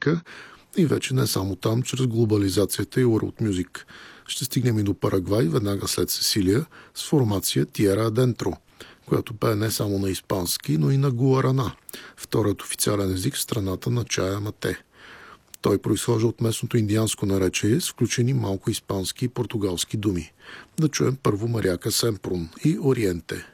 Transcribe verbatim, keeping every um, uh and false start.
Америка и вече не само там, чрез глобализацията и World Music. Ще стигнем и до Парагвай, веднага след Сесилия, с формация Тиера Адентро, която пее не само на испански, но и на гуарана, вторият официален език в страната на чая мате. Той произхожда от местното индианско наречие с включени малко испански и португалски думи. Да чуем първо Мариака Семпрун и Ориенте.